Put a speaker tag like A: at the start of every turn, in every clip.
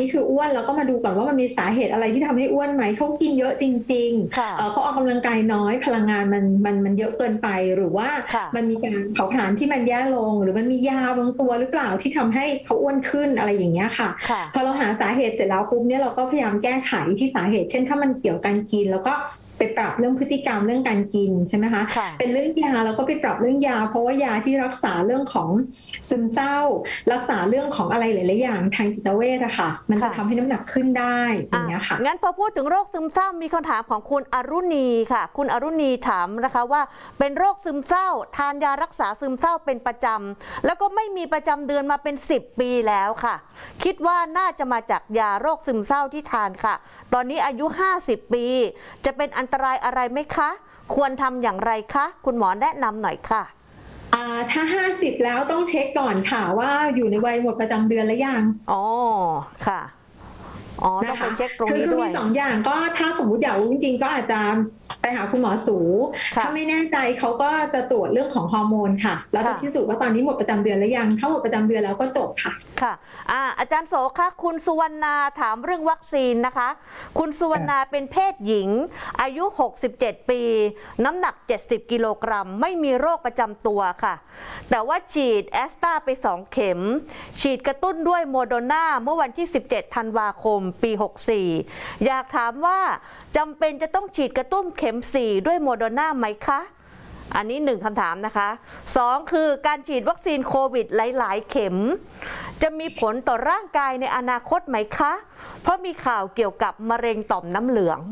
A: นี้คืออ้วนแล้วก็มาดูก่อนว่ามันมีสาเหตุอะไรที่ทำให้อ้วนไหมเขากินเยอะจริงๆเขาออกกำลังกายน้อยพลังงานมันเยอะเกินไปหรือว่ามันมีการเผาผลาญที่มันแย่ลงหรือมันมียาบางตัวหรือเปล่าที่ทำให้เขาอ้วนขึ้นอะไรอย่างเงี้ยค่ะพอเราหาสาเหตุเสร็จแล้วปุ๊บเนี่ยเราก็พยายามแก้ไขที่สาเหตุเช่นถ้ามันเกี่ยวกับการกินแล้วก็ไปปรับเรื่องพฤติกรรมเรื่องการกินใช่ไหมคะเป็นเรื่องยาแล้วก็ไปปรับเรื่องยาเพราะว่ายาที่รักษาเรื่องของซึมเศร้ารักษาเรื่องของอะไรหลายๆอย่างทางจิตเวชอะค่ะมันจะทำให้น้ำหนักขึ้นได้อย่างเงี้ยค่ะ
B: งั้นพอพูดถึงโรคซึมเศร้ามีคำถามของคุณอรุณีค่ะคุณอรุณีถามนะคะว่าเป็นโรคซึมเศร้าทานยารักษาซึมเศร้าเป็นประจำแล้วก็ไม่มีประจำเดือนมาเป็น10 ปีแล้วค่ะคิดว่าน่าจะมาจากยาโรคซึมเศร้าที่ทานค่ะตอนนี้อายุ50 ปีจะเป็นอันตรายอะไรไหมคะควรทำอย่างไรคะคุณหมอแนะนำหน่อยค่ะ
A: ถ้า50แล้วต้องเช็คก่อนค่ะว่าอยู่ในวัยหมดประจำเดือนหรือยัง
B: อ๋อค่ะต้องไปเช็คตรงนี้ด้วย
A: คือมี2 อย่างก็ถ้าสมมุติอยากรู้จริงๆก็อาจจะไปหาคุณหมอสูถ้าไม่แน่ใจเขาก็จะตรวจเรื่องของฮอร์โมนค่ะแล้วจะพิสูจน์ว่าตอนนี้หมดประจำเดือนหรือยังถ้าหมดประจำเดือนแล้วก็จบค่ะ
B: ค่ะอาจารย์โสคะคุณสุวรรณาถามเรื่องวัคซีนนะคะคุณสุวรรณาเป็นเพศหญิงอายุ67 ปีน้ำหนัก70 กิโลกรัมไม่มีโรคประจำตัวค่ะแต่ว่าฉีดแอสตราไป2 เข็มฉีดกระตุ้นด้วยโมโดนาเมื่อวันที่17 ธันวาคมปี64อยากถามว่าจำเป็นจะต้องฉีดกระตุ้นเข็ม4ด้วยโมโดนาไหมคะอันนี้1 คำถามนะคะ2คือการฉีดวัคซีนโควิดหลายๆเข็มจะมีผลต่อร่างกายในอนาคตไหมคะเพราะมีข่าวเกี่ยวกับมะเร็งต่อมน้ำเหลือง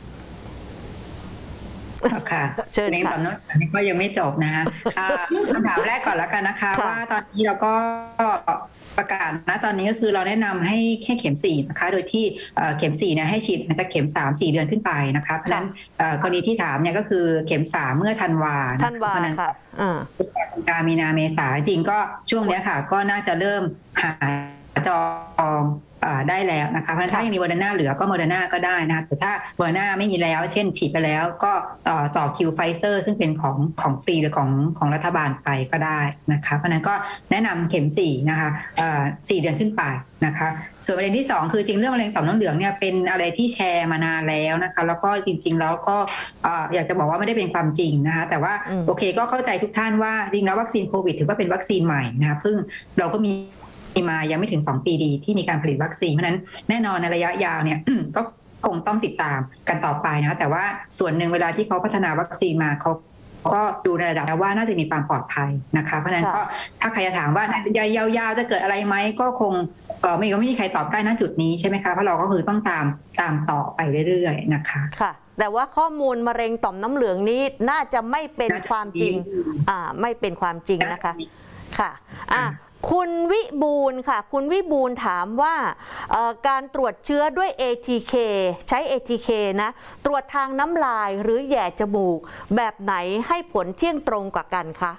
C: ค่ะมะเร็งต่อมน้ำเหลืองนี่ก็ยังไม่จบนะคะคำถามแรกก่อนแล้วกันนะคะว่าตอนนี้เราก็ประกาศนะตอนนี้ก็คือเราแนะนำให้แค่เข็ม4นะคะโดยที่เข็ม4เนี่ยให้ฉีดจากเข็ม3-4 เดือนขึ้นไปนะคะเพราะฉะนั้นกรณีที่ถามเนี่ยก็คือเข็ม3เมื่อธันวา
B: ค่ะ
C: พฤศจิกายนมีนาเมษาจริงก็ช่วงนี้ค่ะก็น่าจะเริ่มหาจองได้แล้วนะคะเพราะฉะนั้นถ้ายังมีโมเดอร์นาเหลือก็โมเดอร์นาก็ได้นะคะแต่ถ้าโมเดอร์นาไม่มีแล้วเช่นฉีดไปแล้วก็ต่อคิวไฟเซอร์ซึ่งเป็นของฟรีหรือของรัฐบาลไปก็ได้นะคะเพราะฉะนั้นก็แนะนำเข็ม4นะคะ4 เดือนขึ้นไปนะคะส่วนประเด็นที่2คือจริงเรื่องมะเร็งต่อมน้ำเหลืองเนี่ยเป็นอะไรที่แชร์มานานแล้วนะคะแล้วก็จริงๆแล้วก็อยากจะบอกว่าไม่ได้เป็นความจริงนะคะแต่ว่าโอเคก็เข้าใจทุกท่านว่าจริงแล้ววัคซีนโควิดถือว่าเป็นวัคซีนใหม่นะคะเพิ่งเราก็มีมายังไม่ถึง2 ปีดีที่มีการผลิตวัคซีนเพราะนั้นแน่นอนในระยะยาวเนี่ยก็คงต้องติดตามกันต่อไปนะแต่ว่าส่วนหนึ่งเวลาที่เขาพัฒนาวัคซีนมาเขาก็ดูในระดับว่าน่าจะมีความปลอดภัยนะคะเพราะนั้นก็ถ้าใครจะถามว่ายาวๆจะเกิดอะไรไหมก็คงไม่มีใครตอบได้ณจุดนี้ใช่ไหมคะเพราะเราก็คือต้องตามต่อไปเรื่อยๆนะคะ
B: ค่ะแต่ว่าข้อมูลมะเร็งต่อมน้ำเหลืองนี้น่าจะไม่เป็นความจริงไม่เป็นความจริงนะคะค่ะคุณวิบูลย์ค่ะคุณวิบูลย์ถามว่าการตรวจเชื้อด้วย ATK ใช้ ATK นะตรวจทางน้ำลายหรือแหย่จมูกแบบไหนให้ผลเที่ยงตรงกว่ากันคะ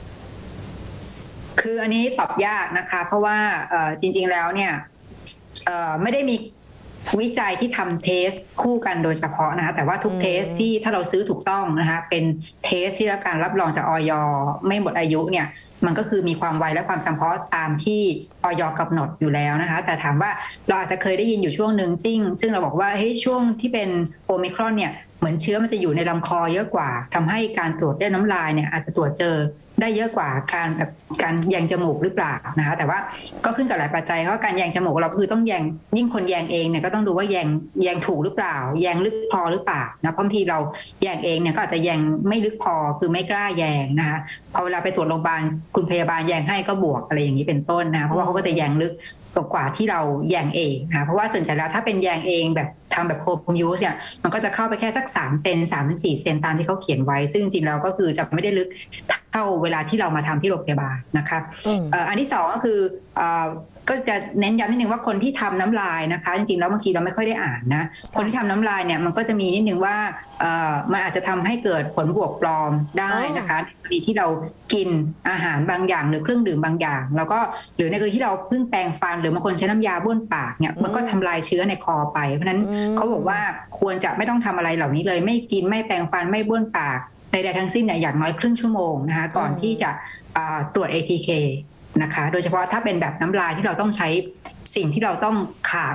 C: คืออันนี้ตอบยากนะคะเพราะว่าจริงๆแล้วเนี่ยไม่ได้มีวิจัยที่ทำเทสคู่กันโดยเฉพาะนะคะแต่ว่าทุกเทสที่ถ้าเราซื้อถูกต้องนะคะเป็นเทสที่ได้การรับรองจากอย.ไม่หมดอายุเนี่ยมันก็คือมีความไวและความจำเพาะตามที่อย.กำหนดอยู่แล้วนะคะแต่ถามว่าเราอาจจะเคยได้ยินอยู่ช่วงหนึ่งซึ่งเราบอกว่าเฮ้ยช่วงที่เป็นโอมิครอนเนี่ยเหมือนเชื้อมันจะอยู่ในลำคอเยอะกว่าทำให้การตรวจด้วยน้ำลายเนี่ยอาจจะตรวจเจอได้เยอะกว่าการแยงจมูกหรือเปล่านะคะแต่ว่าก็ขึ้นกับหลายปัจจัยเพราะการแยงจมูกเราคือต้องแยงยิ่งคนแยงเองเนี่ยก็ต้องดูว่าแยงถูกหรือเปล่าแยงลึกพอหรือเปล่านะบางทีเราแยงเองเนี่ยก็อาจจะแยงไม่ลึกพอคือไม่กล้าแยงนะคะพอเวลาไปตรวจโรงพยาบาลคุณพยาบาลแยงให้ก็บวกอะไรอย่างนี้เป็นต้นนะเพราะว่าเขาก็จะแยงลึกกว่าที่เราแยงเองนะเพราะว่าส่วนใหญ่แล้วถ้าเป็นแยงเองแบบทำแบบโฮมยูสเนี่ยมันก็จะเข้าไปแค่สัก3 เซน 3-4 เซนตามที่เขาเขียนไว้ซึ่งจริงๆแล้วก็คือจะไม่ได้ลึกเท่าเวลาที่เรามาทำที่โรงพยาบาลนะคะอันที่2ก็คือก็จะเน้นย้ำนิดนึงว่าคนที่ทำน้ำลายนะคะจริงๆแล้วบางทีเราไม่ค่อยได้อ่านนะคนที่ทำน้ำลายเนี่ยมันก็จะมีนิดนึงว่ามันอาจจะทำให้เกิดผลบวกปลอมได้นะคะในกรณีที่เรากินอาหารบางอย่างหรือเครื่องดื่มบางอย่างแล้วก็หรือในกรณีที่เราเพิ่งแปรงฟันหรือบางคนใช้น้ำยาบ้วนปากเนี่ยมันก็ทำลายเชื้อในคอไปเพราะฉะนั้นเขาบอกว่าควรจะไม่ต้องทำอะไรเหล่านี้เลยไม่กินไม่แปรงฟันไม่บ้วนปากใดๆทั้งสิ้นเนี่ยอย่างน้อยครึ่งชั่วโมงนะคะก่อนที่จะตรวจ ATK นะคะโดยเฉพาะถ้าเป็นแบบน้ำลายที่เราต้องใช้สิ่งที่เราต้องขาด